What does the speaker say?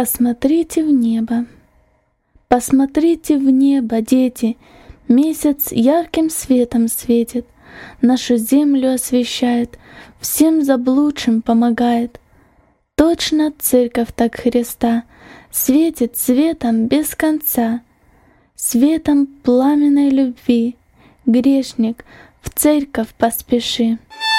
Посмотрите в небо, посмотрите в небо, дети, месяц ярким светом светит, нашу землю освещает, всем заблудшим помогает. Точно церковь так Христа светит светом без конца, светом пламенной любви. Грешник, в церковь поспеши.